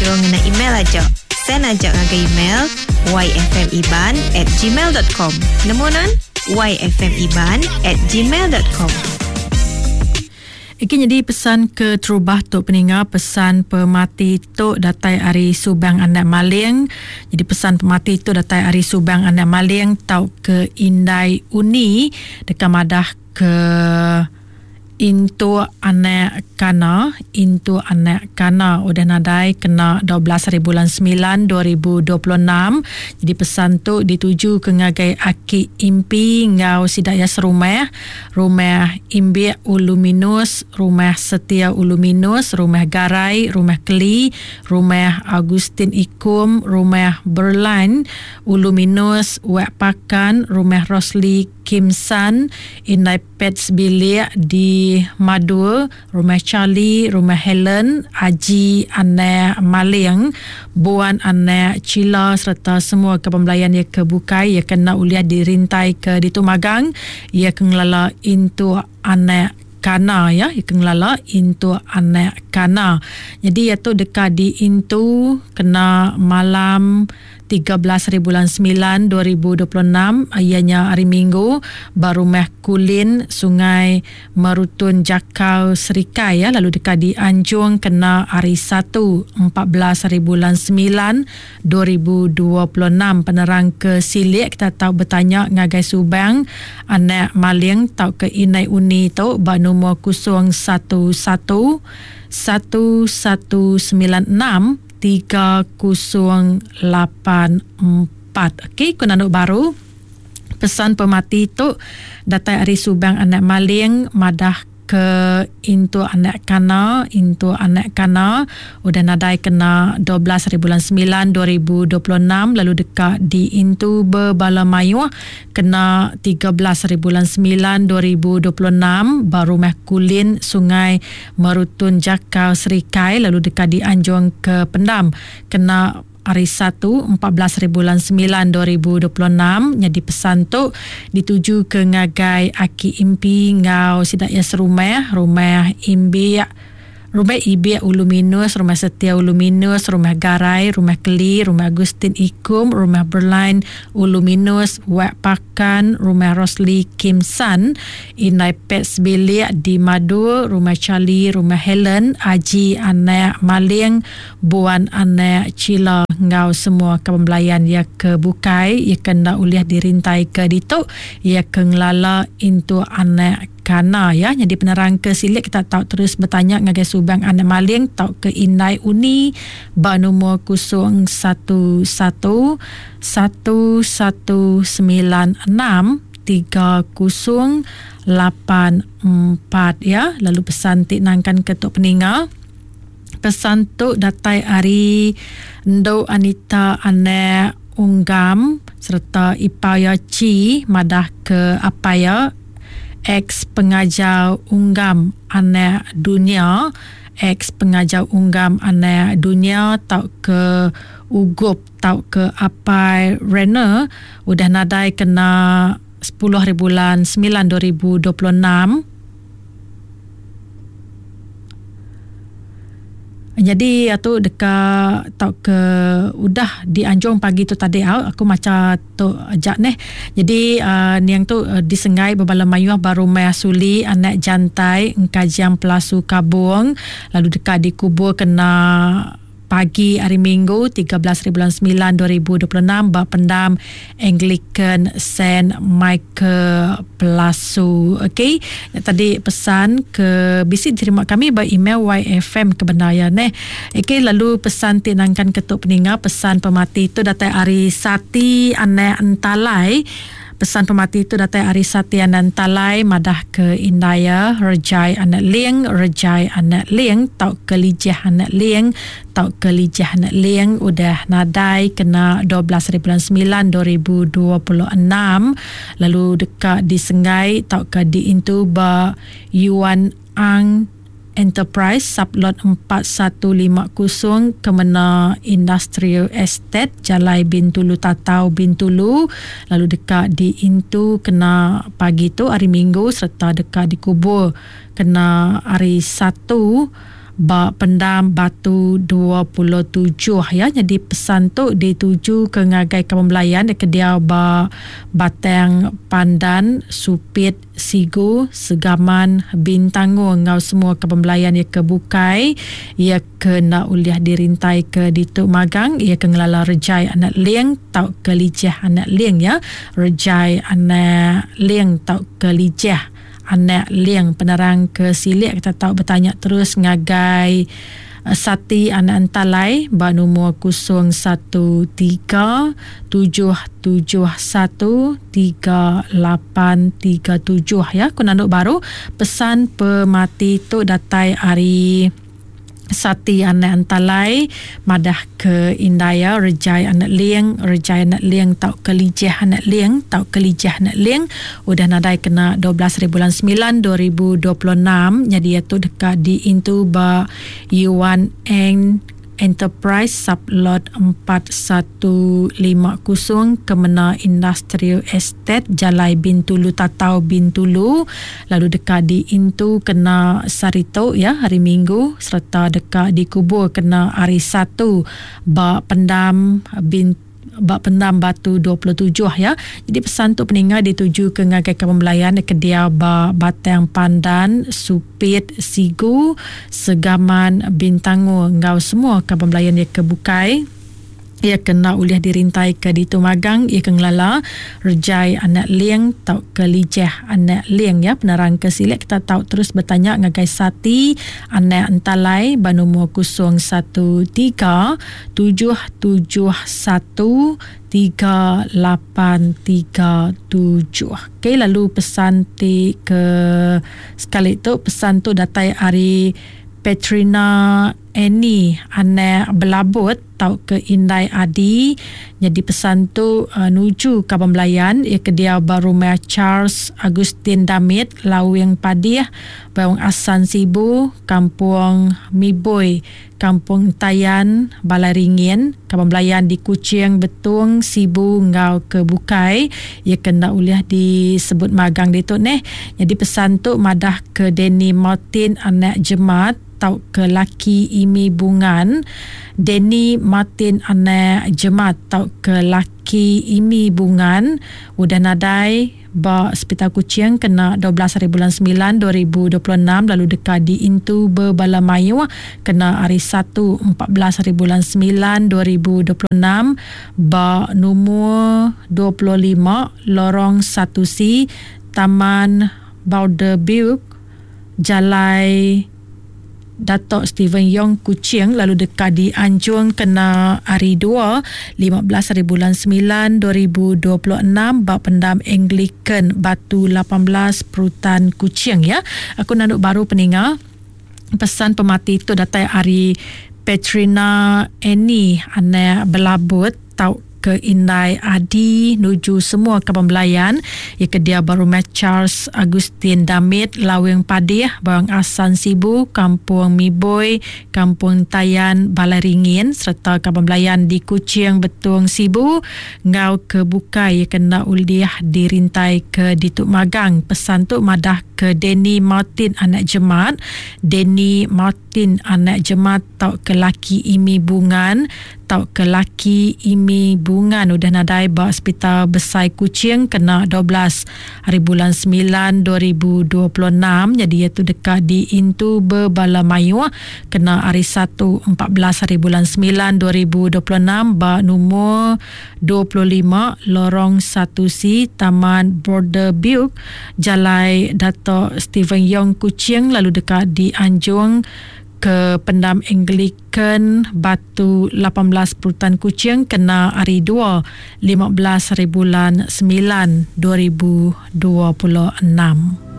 Anjur ngena email aja. Send aja ngaga email yfmiban@gmail.com. Nemunan yfmiban@gmail.com. Iki jadi pesan ke terubah tok peninga, pesan pemati tok datai Ari Subang Anak Maling. Jadi pesan pemati tok datai Ari Subang Anak Maling tau ke Indai Uni dekat madah ke Intu Anak Kana udah nadai kena 12 hari bulan 9 2026. Jadi pesan tu dituju ke ngagai Aki Impi ngau sidaya serumah, rumah Imbi Ulu Minus, rumah Setia Ulu Minus, rumah Garai, rumah Keli, rumah Agustin Ikum, rumah Berlain Ulu Minus, Wek Pakan, rumah Rosli Kimsan, Indai Pets Bilik di Madu, rumah Charlie, rumah Helen, Haji Anak Maling, Buan Anak Cila serta semua kepembelayan ia kebukai, ia kena uliah dirintai ke ditumagang, ia kengelala Intu Anak Kana ya, ia kengelala Intu Anak Kana. Jadi iaitu dekat di Intu kena malam 13 hari bulan 9 2026, ianya hari Minggu, baru meh Kulin Sungai Merutun Jakau Serikai ya. Lalu dekat di Anjung kena hari 1 14 hari bulan 9 2026. Penerang ke Silik kita tahu bertanya ngagai Subang Anak Maling tau ke Inai Uni tu ba nombor 011 1196 3084. Okey, kunanuk baru. Pesan pemati tu datai Ari Subang Anak Maling madah ke Intu Anak Kana udah nadai kena 12 hari bulan 9 2026. Lalu dekat di Intu Berbalamayu kena 13 hari bulan 9 2026, baru meh Kulin Sungai Merutun Jakau Serikai. Lalu dekat di Anjung ke Pendam kena hari 1 14 hari bulan 9 2026. Jadi pesan tu dituju ke ngagai Aki Impi ngau sidak ya serumah, rumah Imbi Ulu Minus, rumah Setia Ulu Minus, rumah Garai, rumah Keli, rumah Agustin Ikum, rumah Berlain Ulu Minus, Wek Pakan, rumah Rosli Kimsan, Indai Pets Bilik di Madu, rumah Charlie, rumah Helen, Haji Anak Maling, Buan Anak Cila ngau semua kepembelayan ia kebukai, ia kena uliah dirintai ke dituk, ia kengelala Intu Anak Kana ya. Jadi penerang ke Silik kita tahu terus bertanya ngagai Subang Anak Maling tahu ke Indai Uni ba nombor 011 1196 3084 ya. Lalu pesan tik nangkan ketuk peninga. Pesan tu datai Ari Ndo Anita Anak Unggam serta Ipaya Ci madah ke Apaya ex pengajar Unggam Anak Dunia, ex pengajar Unggam Anak Dunia tau ke Ugup, tau ke Apai Rena udah nadai kena 10 hari bulan 9 2026. Jadi itu dekat tau ke udah di Anjung pagi tu tadi aku macam tu ajak neh. Jadi niang tu disengai berbala mayuah baru Mayasuli Anak Jantai Engkajian Pelasu Kabung. Lalu dekat di kubur kena pagi hari Minggu 13 bulan 9 2026 Bapendam Anglican St. Michael Pelasu. Okey, tadi pesan ke bisi terima kami by email YFM kebenaran okey. Lalu pesan tinangkan ketuk peninga, pesan pemati itu datai Ari Sati Anak Entalai. Pesan pemati itu datai Ari Sati Anak Entalai madah ke Indaya Rejai Anak Ling, Rejai Anak Ling tau ke Lijah Anak Ling, tau ke Lijah Anak Ling udah nadai kena 12 bulan 9 2026. Lalu dekat di Sengai tau ke di Intu ba Yuan Ang Enterprise Sublot 4150 Kemena Industrial Estate Jalai Bintulu Tatau Bintulu. Lalu dekat di Intu kena pagi tu hari Minggu serta dekat di kubur kena hari 1 Bak Pendam Batu 27 ya. Jadi pesan tu dituju ke ngagai Kampung Melayan ke dia ba Batang Pandan, Supit, Sigu, Segaman, Bintangu ngau semua Kampung Melayan ia ke Bukai, ia ke nak uliah dirintai ke Dituk Magang, ia ke ngelala Rejai anak Liang tau ke Lijah anak Liang ya. Rejai anak Liang tau ke Lijah anak Liang. Penerang ke Silik kita tahu bertanya terus ngagai Sati anak Antalai ba nombor 013-771-3837 ya. Kunanduk baru pesan pemati tu datai hari Sati anak Antalai madah ke Indaya Rejai anak Liang, Rejai anak Liang tau ke Lijah anak Liang, tau ke Lijah anak Liang udah nadai kena 12 bulan 9 2026. Jadi itu dekat di Intu ba Yuan Eng Enterprise Sublot 4150 Kemena Industrial Estate Jalai Bintulu Tatau Bintulu. Lalu dekat di Intu kena Sarito ya hari Minggu, serta dekat di Kubur kena hari Sabtu Bak Pendam Batu 27 ya. Jadi pesan tu peningat dituju ke ngagai Kampung Melayan ke dia Batang Pandan, Supit, Sigu, Segaman, Bintangu ngau semua Kampung Melayan ia ke Bukai. Ia kena uliah dirintai ke Dituk Magang, ia ke ngelala Rejai anak Liang tau ke Lijah anak Liang ya. Penerang ke Silik kita tahu terus bertanya ngagai Sati anak Antalai ba nombor 013-771-3837. Okey, lalu pesan ke sekali tu pesan tu datai hari Petrina Annie anak Belabut tau ke Indai Adi. Jadi pesan tu nuju Kampung Melayan ia ke dia Barumah Charles Agustin Damit Lawing Padih, Bawang Asan Sibu, Kampung Miboy, Kampung Tayan, Balai Ringin, Kampung Melayan di Kuching Betung Sibu ngau ke Bukai. Ia kena uliah disebut magang ditu neh. Jadi pesan tu madah ke Denny Martin anak Jemaat tau ke Laki Imi Bungan, Denny Martin anak Jemaat tau ke Laki Imi Bungan udah nadai ba Hospital Kuching kena 12 bulan 9 2026. Lalu dekat di Intu Berbalamayu kena hari 1 14 bulan 9 2026 ba nombor 25 lorong 1C Taman Bauderbuk Jalai Datuk Stephen Yong Kuching. Lalu dekat di Anjung kena hari 2 15 bulan 9 2026 Bak Pendam Anglican Batu 18 Perutan Kuching ya. Aku nak baru peningat pesan pemati tu datai hari Petrina Annie anak Belabut tau ke Indai Adi nuju semua Kampung Melayan ia ke dia Barumah Charles Agustin Damit Lawing Padih, Bawang Asan Sibu, Kampung Miboy, Kampung Tayan, Balai Ringin, serta Kampung Melayan di Kuching Betung Sibu ngau ke Bukai ia kena uliah dirintai ke Dituk Magang. Pesan tu madah ke Denny Martin anak Jemaat, Denny Martin anak Jemaat tau ke Laki Imi Bungan, tau ke Laki Imi Bungan udah nadai ba Hospital Besai Kuching kena 12 bulan 9 2026. Jadi iaitu dekat di Intu Berbalamayu kena hari 1 14 bulan 9 2026 ba nombor 25 lorong 1C Taman Borderbuk Jalai Datuk Stephen Yong Kuching. Lalu dekat di Anjung ke Pendam Anglican Batu 18 Perutan Kuching kena hari 2 15 bulan 9 2026.